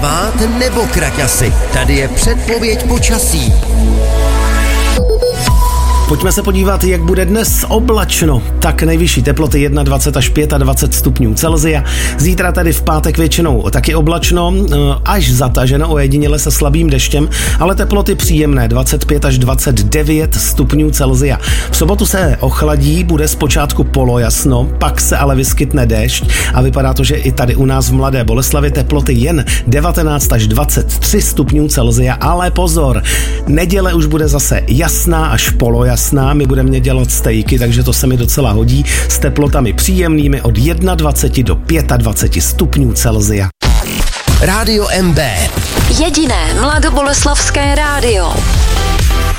kabát nebo kraťasy? Tady je předpověď počasí. Pojďme se podívat, jak bude dnes oblačno. Tak nejvyšší teploty 21 až 25 stupňů Celsia. Zítra tady v pátek většinou taky oblačno, až zataženo, ojediněle se slabým deštěm, ale teploty příjemné 25 až 29 stupňů Celsia. V sobotu se ochladí, bude zpočátku polojasno, pak se ale vyskytne déšť a vypadá to, že i tady u nás v Mladé Boleslavi teploty jen 19 až 23 stupňů Celsia, ale pozor, neděle už bude zase jasná až polojasná. My budeme dělat stejky, takže to se mi docela hodí, s teplotami příjemnými od 21 do 25 stupňů Celsia. Rádio MB. Jediné mladoboleslavské rádio.